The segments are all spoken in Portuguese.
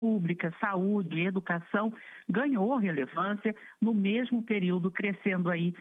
pública, saúde e educação ganhou relevância no mesmo período, crescendo aí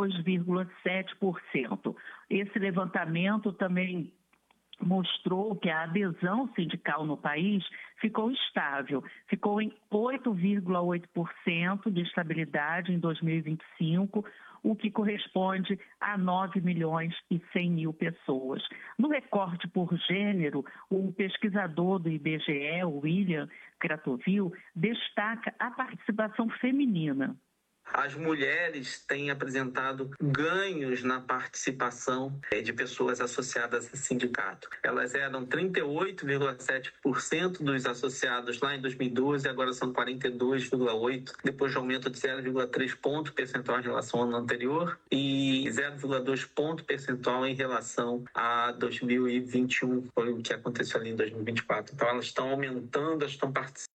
2,7%. Esse levantamento também mostrou que a adesão sindical no país ficou estável, ficou em 8,8% de estabilidade em 2025, o que corresponde a 9 milhões e 100 mil pessoas. No recorte por gênero, o pesquisador do IBGE, William Kratovil, destaca a participação feminina. As mulheres têm apresentado ganhos na participação de pessoas associadas a sindicato. Elas eram 38,7% dos associados lá em 2012, agora são 42,8%, depois de aumento de 0,3 ponto percentual em relação ao ano anterior e 0,2 ponto percentual em relação a 2021, foi o que aconteceu ali em 2024. Então elas estão aumentando, elas estão participando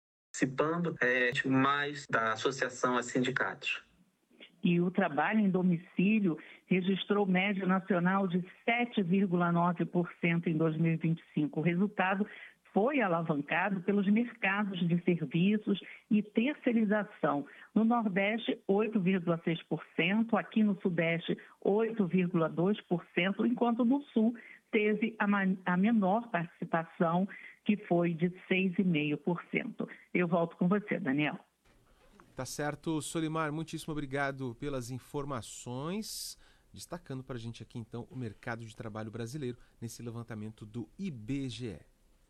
mais da associação a sindicatos. E o trabalho em domicílio registrou média nacional de 7,9% em 2025. O resultado foi alavancado pelos mercados de serviços e terceirização. No Nordeste, 8,6%, aqui no Sudeste, 8,2%, enquanto no Sul teve a menor participação, que foi de 6,5%. Eu volto com você, Daniel. Tá certo, Solimar, muitíssimo obrigado pelas informações, destacando para a gente aqui então o mercado de trabalho brasileiro nesse levantamento do IBGE.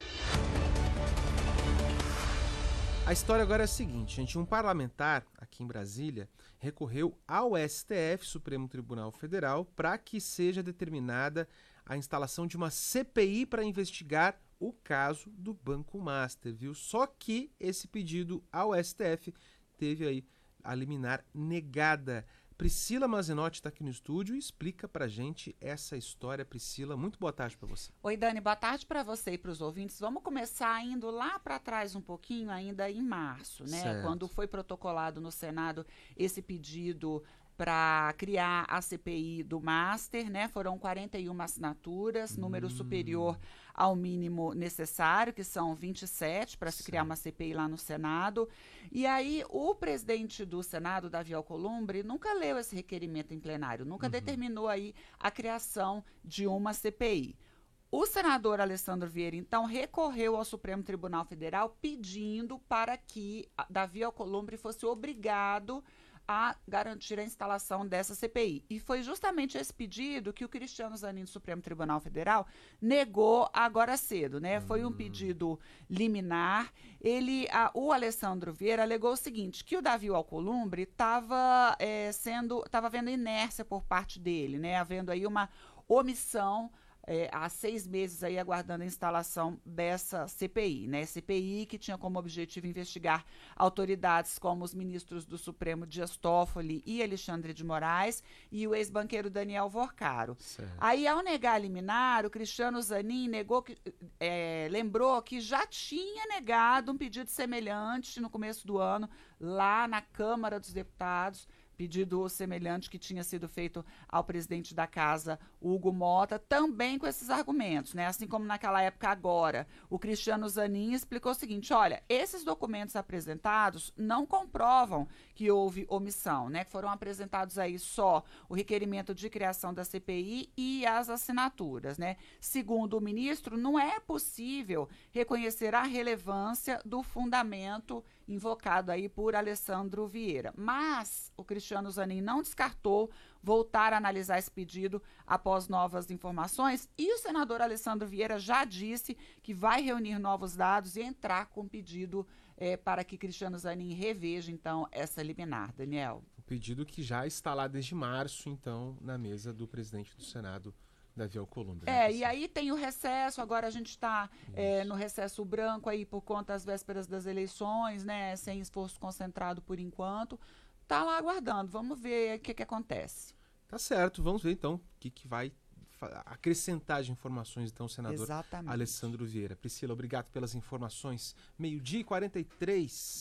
A história agora é a seguinte, gente, um parlamentar aqui em Brasília recorreu ao STF, Supremo Tribunal Federal, para que seja determinada a instalação de uma CPI para investigar o caso do Banco Master, viu? Só que esse pedido ao STF teve aí a liminar negada. Priscila Mazenotti está aqui no estúdio e explica pra gente essa história. Priscila, muito boa tarde para você. Oi, Dani, boa tarde para você e para os ouvintes. Vamos começar indo lá para trás um pouquinho, ainda em março, né? Certo. Quando foi protocolado no Senado esse pedido para criar a CPI do Master, né? Foram 41 assinaturas, número superior ao mínimo necessário, que são 27, para se criar uma CPI lá no Senado. E aí, o presidente do Senado, Davi Alcolumbre, nunca leu esse requerimento em plenário, nunca determinou aí a criação de uma CPI. O senador Alessandro Vieira, então, recorreu ao Supremo Tribunal Federal pedindo para que Davi Alcolumbre fosse obrigado a garantir a instalação dessa CPI. E foi justamente esse pedido que o Cristiano Zanin do Supremo Tribunal Federal negou agora cedo, né? Foi um pedido liminar. O Alessandro Vieira alegou o seguinte, que o Davi Alcolumbre estava havendo inércia por parte dele, né? Havendo aí uma omissão há 6 meses aí aguardando a instalação dessa CPI, né? CPI que tinha como objetivo investigar autoridades como os ministros do Supremo Dias Toffoli e Alexandre de Moraes e o ex-banqueiro Daniel Vorcaro. Certo. Aí, ao negar a liminar, o Cristiano Zanin lembrou que já tinha negado um pedido semelhante no começo do ano, lá na Câmara dos Deputados, pedido semelhante que tinha sido feito ao presidente da casa, Hugo Mota, também com esses argumentos, né? Assim como naquela época agora, o Cristiano Zanin explicou o seguinte, olha, esses documentos apresentados não comprovam que houve omissão, né? Que foram apresentados aí só o requerimento de criação da CPI e as assinaturas, né? Segundo o ministro, não é possível reconhecer a relevância do fundamento invocado aí por Alessandro Vieira, mas o Cristiano Zanin não descartou voltar a analisar esse pedido após novas informações e o senador Alessandro Vieira já disse que vai reunir novos dados e entrar com pedido para que Cristiano Zanin reveja, então, essa liminar. Daniel. O pedido que já está lá desde março, então, na mesa do presidente do Senado, Davi Alcolumbre. E aí tem o recesso, agora a gente está no recesso branco aí por conta das vésperas das eleições, né, sem esforço concentrado por enquanto. Tá lá aguardando, vamos ver o que acontece. Tá certo, vamos ver então o que vai acrescentar de informações então o senador Exatamente. Alessandro Vieira. Priscila, obrigado pelas informações. 12h43.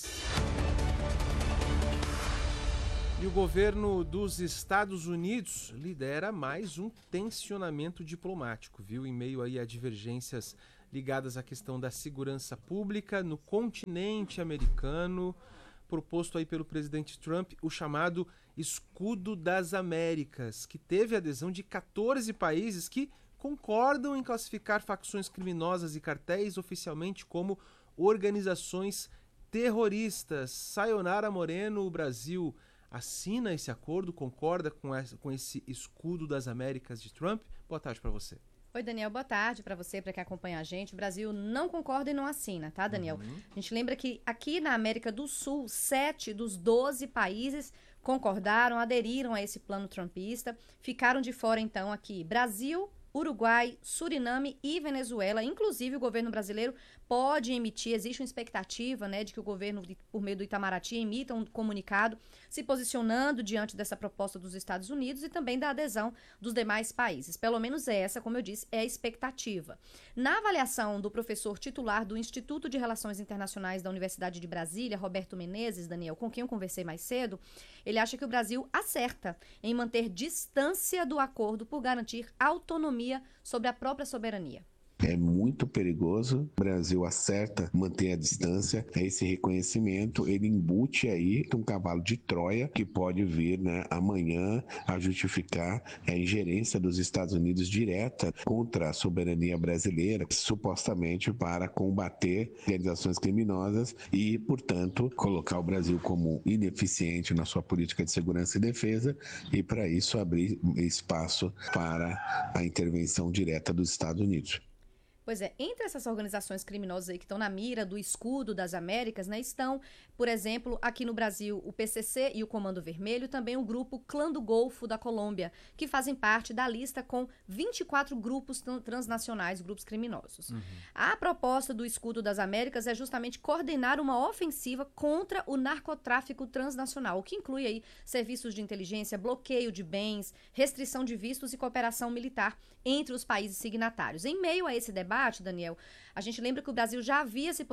E o governo dos Estados Unidos lidera mais um tensionamento diplomático, viu? Em meio aí a divergências ligadas à questão da segurança pública no continente americano, proposto aí pelo presidente Trump, o chamado Escudo das Américas, que teve adesão de 14 países que concordam em classificar facções criminosas e cartéis oficialmente como organizações terroristas. Sayonara Moreno, o Brasil assina esse acordo, concorda com esse Escudo das Américas de Trump? Boa tarde para você. Oi, Daniel, boa tarde para você, para quem acompanha a gente. O Brasil não concorda e não assina, tá, Daniel? A gente lembra que aqui na América do Sul, 7 dos 12 países concordaram, aderiram a esse plano trumpista. Ficaram de fora, então, aqui Brasil, Uruguai, Suriname e Venezuela. Inclusive, o governo brasileiro pode emitir, existe uma expectativa, né, de que o governo, por meio do Itamaraty, emita um comunicado se posicionando diante dessa proposta dos Estados Unidos e também da adesão dos demais países. Pelo menos essa, como eu disse, é a expectativa. Na avaliação do professor titular do Instituto de Relações Internacionais da Universidade de Brasília, Roberto Menezes, Daniel, com quem eu conversei mais cedo, ele acha que o Brasil acerta em manter distância do acordo por garantir autonomia sobre a própria soberania. É muito perigoso. O Brasil acerta manter a distância. Esse reconhecimento, ele embute aí um cavalo de Troia que pode vir, né, amanhã a justificar a ingerência dos Estados Unidos direta contra a soberania brasileira, supostamente para combater organizações criminosas e, portanto, colocar o Brasil como ineficiente na sua política de segurança e defesa e, para isso, abrir espaço para a intervenção direta dos Estados Unidos. Pois é, entre essas organizações criminosas aí que estão na mira do Escudo das Américas, né, estão, por exemplo, aqui no Brasil, o PCC e o Comando Vermelho, também o grupo Clã do Golfo da Colômbia, que fazem parte da lista com 24 grupos transnacionais, grupos criminosos. A proposta do Escudo das Américas é justamente coordenar uma ofensiva contra o narcotráfico transnacional, o que inclui aí serviços de inteligência, bloqueio de bens, restrição de vistos e cooperação militar entre os países signatários. Em meio a esse debate, Daniel, a gente lembra que o Brasil já havia se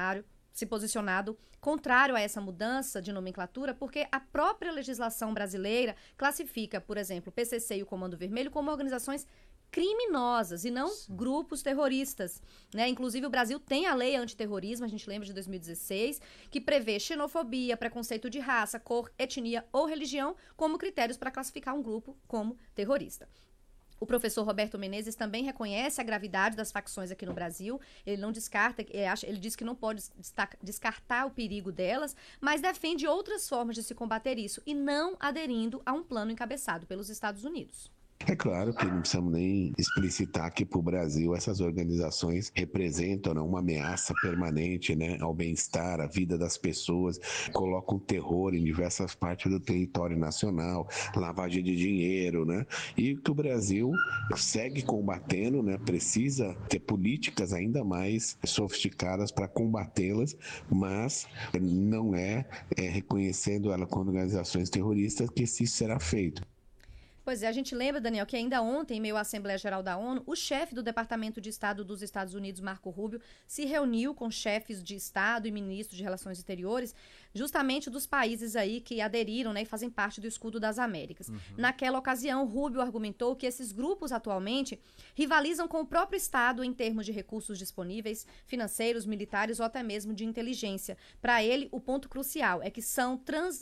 posicionado contrário a essa mudança de nomenclatura, porque a própria legislação brasileira classifica, por exemplo, o PCC e o Comando Vermelho como organizações criminosas e não grupos terroristas, né? Inclusive, o Brasil tem a lei antiterrorismo, a gente lembra de 2016, que prevê xenofobia, preconceito de raça, cor, etnia ou religião como critérios para classificar um grupo como terrorista. O professor Roberto Menezes também reconhece a gravidade das facções aqui no Brasil. Ele não descarta, ele diz que não pode descartar o perigo delas, mas defende outras formas de se combater isso e não aderindo a um plano encabeçado pelos Estados Unidos. É claro que não precisamos nem explicitar que para o Brasil essas organizações representam, né, uma ameaça permanente, né, ao bem-estar, à vida das pessoas, colocam terror em diversas partes do território nacional, lavagem de dinheiro, né, e que o Brasil segue combatendo, né, precisa ter políticas ainda mais sofisticadas para combatê-las, mas não é reconhecendo ela como organizações terroristas que isso será feito. Pois é, a gente lembra, Daniel, que ainda ontem, em meio à Assembleia Geral da ONU, o chefe do Departamento de Estado dos Estados Unidos, Marco Rubio, se reuniu com chefes de Estado e ministros de Relações Exteriores, justamente dos países aí que aderiram, né, e fazem parte do Escudo das Américas. Naquela ocasião, Rubio argumentou que esses grupos atualmente rivalizam com o próprio Estado em termos de recursos disponíveis, financeiros, militares ou até mesmo de inteligência. Para ele, o ponto crucial é que são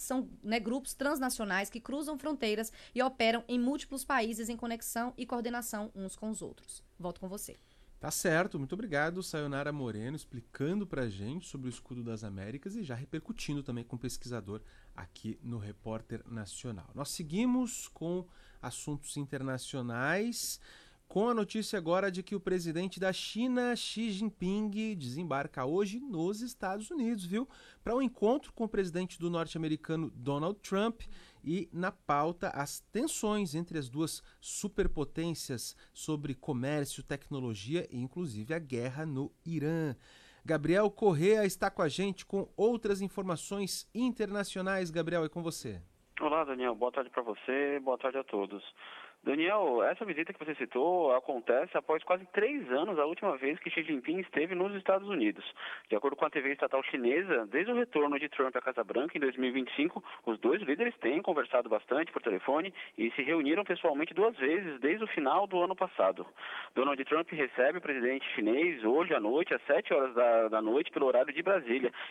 grupos transnacionais que cruzam fronteiras e operam em múltiplos países em conexão e coordenação uns com os outros. Volto com você. Tá certo, muito obrigado, Sayonara Moreno, explicando pra gente sobre o Escudo das Américas e já repercutindo também com o pesquisador aqui no Repórter Nacional. Nós seguimos com assuntos internacionais, com a notícia agora de que o presidente da China, Xi Jinping, desembarca hoje nos Estados Unidos, viu? Para um encontro com o presidente do norte-americano Donald Trump. E na pauta, as tensões entre as duas superpotências sobre comércio, tecnologia e inclusive a guerra no Irã. Gabriel Correa está com a gente com outras informações internacionais. Gabriel, é com você. Olá, Daniel. Boa tarde para você, boa tarde a todos. Daniel, essa visita que você citou acontece após quase 3 anos, a última vez que Xi Jinping esteve nos Estados Unidos. De acordo com a TV estatal chinesa, desde o retorno de Trump à Casa Branca em 2025, os dois líderes têm conversado bastante por telefone e se reuniram pessoalmente 2 vezes desde o final do ano passado. Donald Trump recebe o presidente chinês hoje à noite, às 7 horas da noite, pelo horário de Brasília.